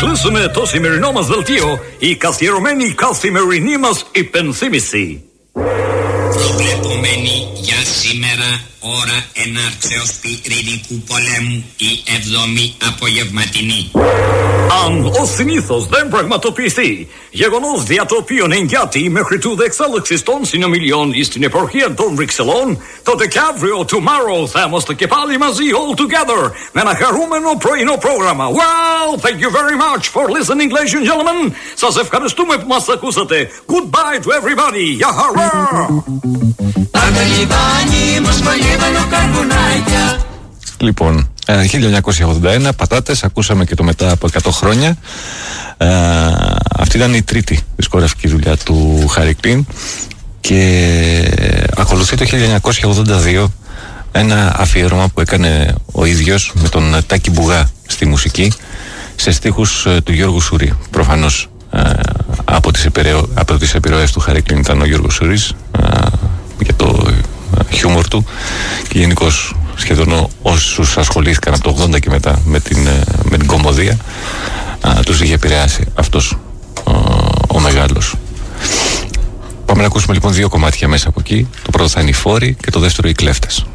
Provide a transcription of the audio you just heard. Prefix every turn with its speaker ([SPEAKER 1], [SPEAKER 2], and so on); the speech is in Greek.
[SPEAKER 1] κλείσουμε το σημερινό μας δελτίο η καθιερωμένη καθημερινή μας υπενθύμηση.
[SPEAKER 2] Προβλεπόμενη για σήμερα ώρα ενάρξεως πυρηνικού πολέμου η 7η απογευματινή.
[SPEAKER 1] Αν ως συνήθως δεν πραγματοποιηθεί γεγονός δια το οποίο εγγυάται μέχρι τούδε εξέλιξης των συνομιλιών στην επαρχία των Βρυξελών, τότε και αύριο, tomorrow, θα είμαστε και πάλι μαζί all together με ένα χαρούμενο πρωινό πρόγραμμα. Well, thank you very much for listening, ladies and gentlemen. Σας ευχαριστούμε που μας ακούσατε. Goodbye to everybody. Yahara!
[SPEAKER 3] Λοιπόν, 1981, πατάτες, ακούσαμε και το μετά από 100 χρόνια. Αυτή ήταν η τρίτη δισκογραφική δουλειά του Harry Quinn και ακολουθεί το 1982 ένα αφιέρωμα που έκανε ο ίδιος με τον Τάκη Μπουγά στη μουσική σε στίχους του Γιώργου Σουρή. Προφανώς από τις επιρροές του Harry Quinn ήταν ο Γιώργος Σουρής για το χιούμορ του και γενικώς σχεδόν όσους ασχολήθηκαν από το 80 και μετά με την κομμωδία τους είχε επηρεάσει αυτός ο μεγάλος. Πάμε να ακούσουμε λοιπόν δύο κομμάτια μέσα από εκεί. Το πρώτο θα είναι οι Φόροι και το δεύτερο οι Κλέφτες.